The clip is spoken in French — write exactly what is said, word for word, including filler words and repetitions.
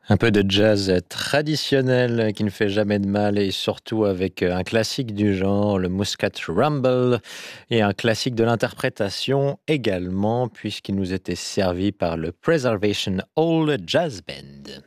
Un peu de jazz traditionnel qui ne fait jamais de mal et surtout avec un classique du genre, le Muscat Rumble, et un classique de l'interprétation également puisqu'il nous était servi par le Preservation Hall Jazz Band.